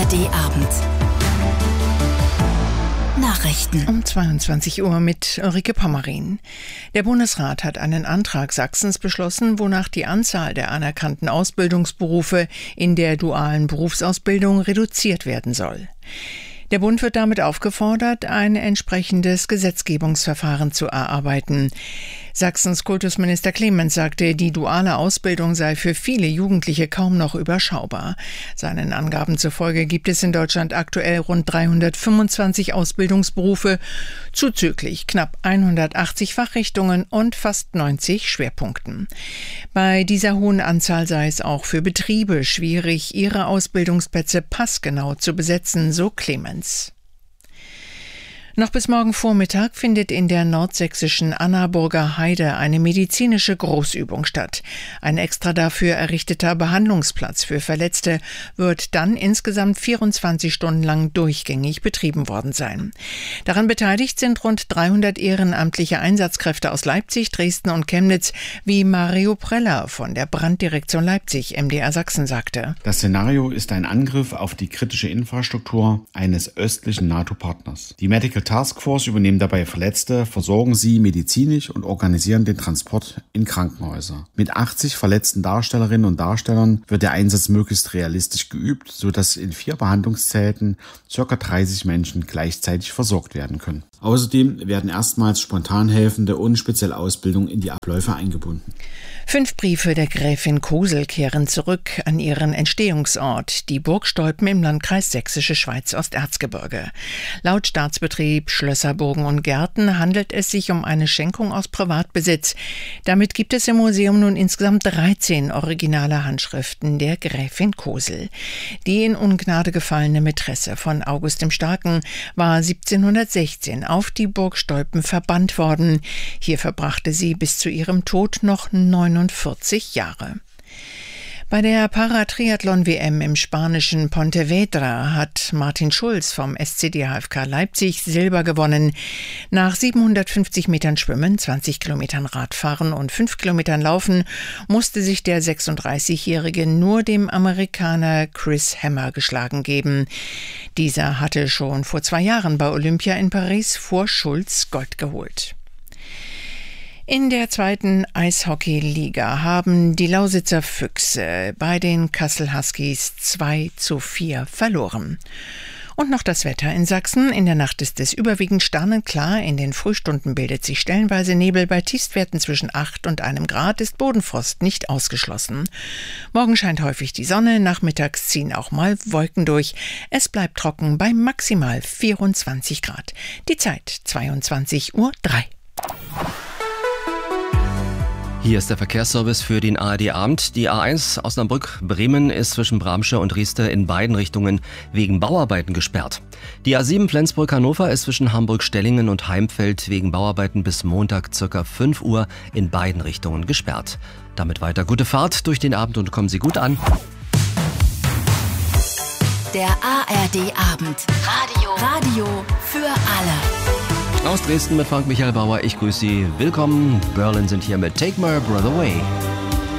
ARD Abend. Nachrichten. Um 22 Uhr mit Ulrike Pommerin. Der Bundesrat hat einen Antrag Sachsens beschlossen, wonach die Anzahl der anerkannten Ausbildungsberufe in der dualen Berufsausbildung reduziert werden soll. Der Bund wird damit aufgefordert, ein entsprechendes Gesetzgebungsverfahren zu erarbeiten. Sachsens Kultusminister Clemens sagte, die duale Ausbildung sei für viele Jugendliche kaum noch überschaubar. Seinen Angaben zufolge gibt es in Deutschland aktuell rund 325 Ausbildungsberufe, zuzüglich knapp 180 Fachrichtungen und fast 90 Schwerpunkten. Bei dieser hohen Anzahl sei es auch für Betriebe schwierig, ihre Ausbildungsplätze passgenau zu besetzen, so Clemens. Noch bis morgen Vormittag findet in der nordsächsischen Annaburger Heide eine medizinische Großübung statt. Ein extra dafür errichteter Behandlungsplatz für Verletzte wird dann insgesamt 24 Stunden lang durchgängig betrieben worden sein. Daran beteiligt sind rund 300 ehrenamtliche Einsatzkräfte aus Leipzig, Dresden und Chemnitz, wie Mario Preller von der Branddirektion Leipzig, MDR Sachsen, sagte. Das Szenario ist ein Angriff auf die kritische Infrastruktur eines östlichen NATO-Partners. Die Medical Taskforce übernehmen dabei Verletzte, versorgen sie medizinisch und organisieren den Transport in Krankenhäuser. Mit 80 verletzten Darstellerinnen und Darstellern wird der Einsatz möglichst realistisch geübt, sodass in 4 Behandlungszelten ca. 30 Menschen gleichzeitig versorgt werden können. Außerdem werden erstmals Spontanhelfende und spezielle Ausbildung in die Abläufe eingebunden. 5 Briefe der Gräfin Kosel kehren zurück an ihren Entstehungsort, die Burg Stolpen im Landkreis Sächsische Schweiz-Osterzgebirge. Laut Staatsbetrieb Schlösser, Burgen und Gärten handelt es sich um eine Schenkung aus Privatbesitz. Damit gibt es im Museum nun insgesamt 13 originale Handschriften der Gräfin Kosel. Die in Ungnade gefallene Mätresse von August dem Starken war 1716 auf die Burg Stolpen verbannt worden. Hier verbrachte sie bis zu ihrem Tod noch 49 Jahre. Bei der Paratriathlon-WM im spanischen Pontevedra hat Martin Schulz vom SCD HFK Leipzig Silber gewonnen. Nach 750 Metern Schwimmen, 20 Kilometern Radfahren und 5 Kilometern Laufen musste sich der 36-Jährige nur dem Amerikaner Chris Hammer geschlagen geben. Dieser hatte schon vor 2 Jahren bei Olympia in Paris vor Schulz Gold geholt. In der 2. Eishockey-Liga haben die Lausitzer Füchse bei den Kassel Huskies 2:4 verloren. Und noch das Wetter in Sachsen. In der Nacht ist es überwiegend sternenklar. In den Frühstunden bildet sich stellenweise Nebel. Bei Tiefstwerten zwischen 8 und 1 Grad ist Bodenfrost nicht ausgeschlossen. Morgen scheint häufig die Sonne. Nachmittags ziehen auch mal Wolken durch. Es bleibt trocken bei maximal 24 Grad. Die Zeit 22:03 Uhr. Hier ist der Verkehrsservice für den ARD-Abend. Die A1 Osnabrück-Bremen ist zwischen Bramsche und Rieste in beiden Richtungen wegen Bauarbeiten gesperrt. Die A7 Flensburg-Hannover ist zwischen Hamburg-Stellingen und Heimfeld wegen Bauarbeiten bis Montag ca. 5 Uhr in beiden Richtungen gesperrt. Damit weiter gute Fahrt durch den Abend und kommen Sie gut an. Der ARD-Abend. Radio für alle. Aus Dresden mit Frank Michael Bauer, ich grüße Sie. Willkommen. Berlin sind hier mit Take My Brother Away.